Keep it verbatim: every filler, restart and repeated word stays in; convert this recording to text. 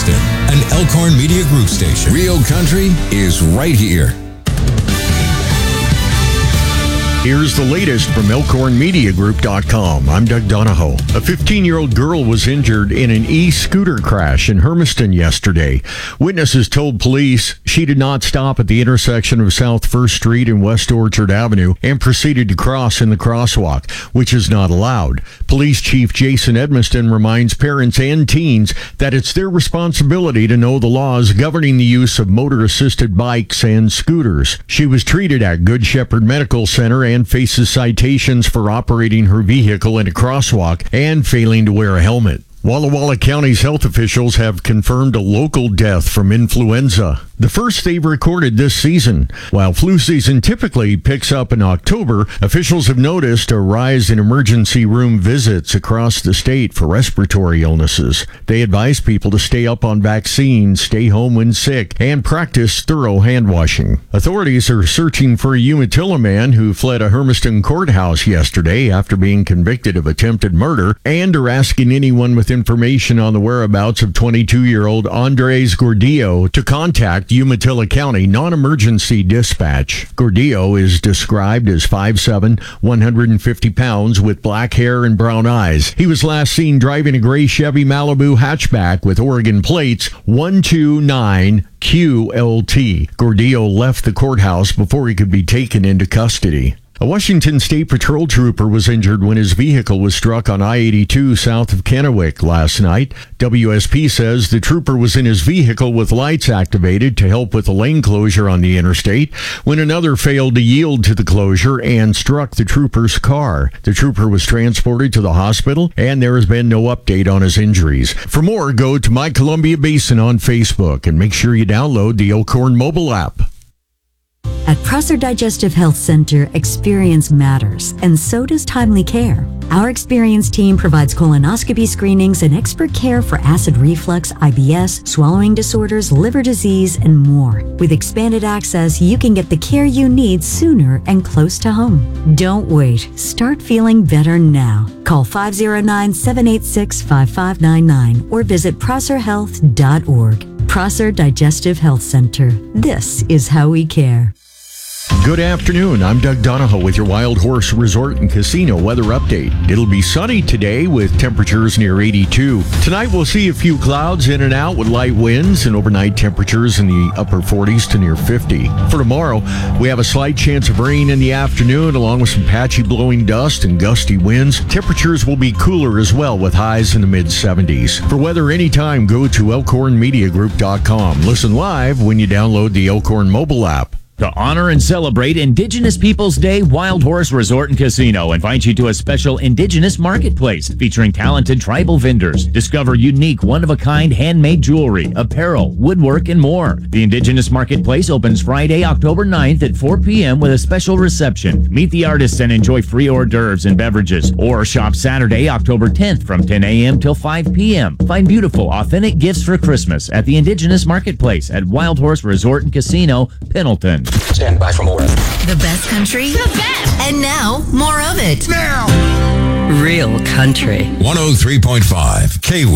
Hermiston, an Elkhorn Media Group station. Real country is right here. Here's the latest from Elkhorn Media Group dot com. I'm Doug Donahoe. A fifteen-year-old girl was injured in an e-scooter crash in Hermiston yesterday. Witnesses told police she did not stop at the intersection of South First Street and West Orchard Avenue and proceeded to cross in the crosswalk, which is not allowed. Police Chief Jason Edmiston reminds parents and teens that it's their responsibility to know the laws governing the use of motor-assisted bikes and scooters. She was treated at Good Shepherd Medical Center and faces citations for operating her vehicle in a crosswalk and failing to wear a helmet. Walla Walla County's health officials have confirmed a local death from influenza, the first they've recorded this season. While flu season typically picks up in October, officials have noticed a rise in emergency room visits across the state for respiratory illnesses. They advise people to stay up on vaccines, stay home when sick, and practice thorough hand washing. Authorities are searching for a Umatilla man who fled a Hermiston courthouse yesterday after being convicted of attempted murder, and are asking anyone with information on the whereabouts of twenty-two-year-old Andres Gordillo to contact Umatilla County Non-Emergency Dispatch. Gordillo is described as five seven, one hundred fifty pounds with black hair and brown eyes. He was last seen driving a gray Chevy Malibu hatchback with Oregon plates one two nine Q L T. Gordillo left the courthouse before he could be taken into custody. A Washington State Patrol trooper was injured when his vehicle was struck on I eighty-two south of Kennewick last night. W S P says the trooper was in his vehicle with lights activated to help with the lane closure on the interstate when another failed to yield to the closure and struck the trooper's car. The trooper was transported to the hospital, and there has been no update on his injuries. For more, go to My Columbia Basin on Facebook and make sure you download the Elkhorn mobile app. At Prosser Digestive Health Center, experience matters, and so does timely care. Our experienced team provides colonoscopy screenings and expert care for acid reflux, I B S, swallowing disorders, liver disease, and more. With expanded access, you can get the care you need sooner and close to home. Don't wait. Start feeling better now. Call five oh nine, seven eight six, five five nine nine or visit prosser health dot org. Prosser Digestive Health Center. This is how we care. Good afternoon. I'm Doug Donahoe with your Wild Horse Resort and Casino weather update. It'll be sunny today with temperatures near eighty-two. Tonight we'll see a few clouds in and out with light winds and overnight temperatures in the upper forties to near fifty. For tomorrow, we have a slight chance of rain in the afternoon along with some patchy blowing dust and gusty winds. Temperatures will be cooler as well with highs in the mid seventies. For weather anytime, go to Elkhorn Media Group dot com. Listen live when you download the Elkhorn mobile app. To honor and celebrate Indigenous Peoples Day, Wild Horse Resort and Casino invites you to a special Indigenous Marketplace featuring talented tribal vendors. Discover unique, one-of-a-kind handmade jewelry, apparel, woodwork, and more. The Indigenous Marketplace opens Friday, October ninth at four p.m. with a special reception. Meet the artists and enjoy free hors d'oeuvres and beverages. Or shop Saturday, October tenth from ten a.m. till five p.m. Find beautiful, authentic gifts for Christmas at the Indigenous Marketplace at Wild Horse Resort and Casino, Pendleton. Stand by for more. The best country. The best. And now, more of it. Now. Real country. one oh three point five K W